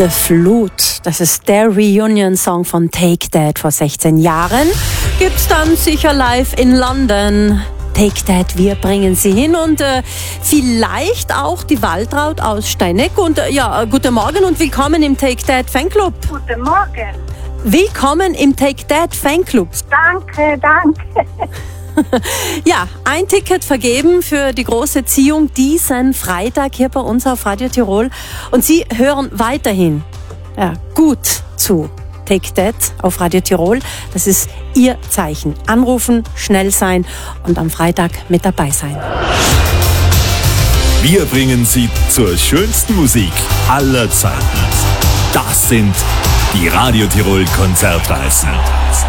The Flute, das ist der Reunion-Song von Take That vor 16 Jahren. Gibt's dann sicher live in London. Take That, wir bringen sie hin und vielleicht auch die Waltraud aus Steineck. Und guten Morgen und willkommen im Take That Fanclub. Guten Morgen. Willkommen im Take That Fanclub. Danke. Ja, ein Ticket vergeben für die große Ziehung diesen Freitag hier bei uns auf Radio Tirol. Und Sie hören weiterhin gut zu Take That auf Radio Tirol. Das ist Ihr Zeichen. Anrufen, schnell sein und am Freitag mit dabei sein. Wir bringen Sie zur schönsten Musik aller Zeiten. Das sind die Radio Tirol Konzertreisen.